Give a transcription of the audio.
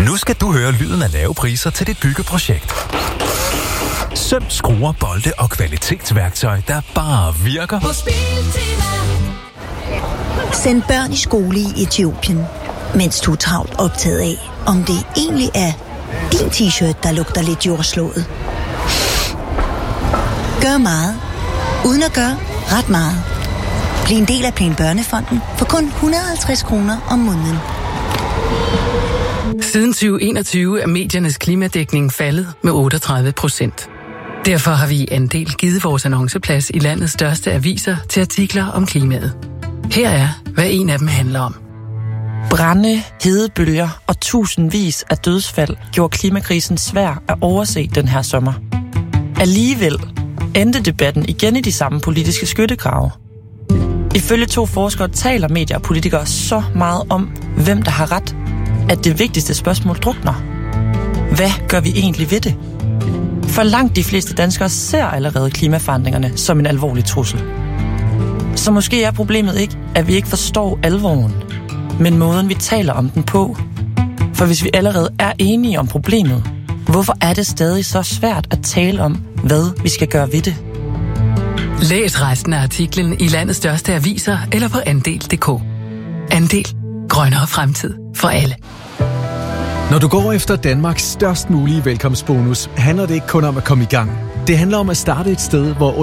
Nu skal du høre lyden af lave priser til dit byggeprojekt. Søm, skruer, bolde og kvalitetsværktøj, der bare virker. På Biltema. Send børn i skole i Etiopien, mens du er travlt optaget af, om det egentlig er din t-shirt, der lugter lidt jordslået. Gør meget, uden at gøre ret meget. Bliv en del af Plan Børnefonden for kun 150 kroner om måneden. Siden 2021 er mediernes klimadækning faldet med 38%. Derfor har vi i Andel givet vores annonceplads i landets største aviser til artikler om klimaet. Her er, hvad en af dem handler om. Brande, hedebølger og tusindvis af dødsfald gjorde klimakrisen svær at overse den her sommer. Alligevel endte debatten igen i de samme politiske skyttegrave. Ifølge 2 forskere taler medier og politikere så meget om, hvem der har ret, at det vigtigste spørgsmål drukner. Hvad gør vi egentlig ved det? For langt de fleste danskere ser allerede klimaforandringerne som en alvorlig trussel. Så måske er problemet ikke, at vi ikke forstår alvoren, men måden vi taler om den på. For hvis vi allerede er enige om problemet, hvorfor er det stadig så svært at tale om, hvad vi skal gøre ved det? Læs resten af artiklen i landets største aviser eller på andel.dk. Andel. Grønnere fremtid for alle. Når du går efter Danmarks størst mulige velkomstbonus, handler det ikke kun om at komme i gang. Det handler om at starte et sted, hvor